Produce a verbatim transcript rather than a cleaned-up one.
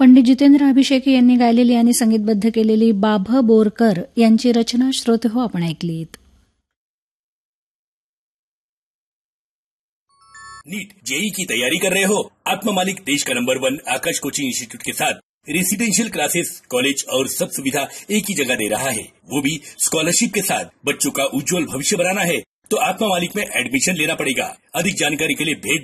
पंडित जितेंद्र अभिषेकी यांनी गायलेली आणि संगीतबद्ध केलेली बाभ बोरकर यांची रचना श्रोते हो आपण ऐकलीत. नीट जेई की तैयारी कर रहे हो? आत्मा मालिक देश का नंबर वन आकाश कोचिंग इंस्टीट्यूट के साथ रेसिडेंशियल क्लासेस, कॉलेज और सब सुविधा एक ही जगह दे रहा है, वो भी स्कॉलरशिप के साथ. बच्चों का उज्जवल भविष्य बनाना है तो आत्मा मालिक में एडमिशन लेना पड़ेगा. अधिक जानकारी के लिए भेंट